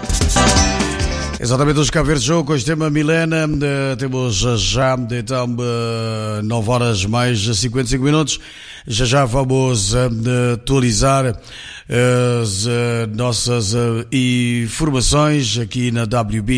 Exatamente, os Cabo Verde Show com este tema Milena. Temos já então 9 horas mais 55 minutos. Já vamos atualizar as nossas informações aqui na WB